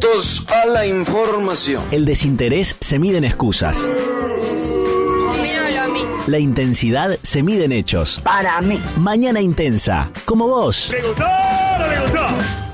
atentos a la información. El desinterés se mide en excusas. Dímelo a mí. La intensidad se mide en hechos. Para mí. Mañana Intensa, como vos. ¿Le gustó o no le gustó?